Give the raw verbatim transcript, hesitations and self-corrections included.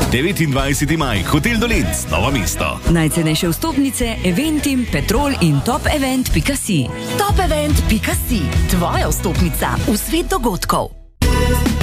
devetindvajseti maj, Hotel Dolenc, Novo mesto. Najcenejše vstopnice, Eventim, Petrol in topevent pika si. Topevent pika si, tvoja vstopnica v svet dogodkov.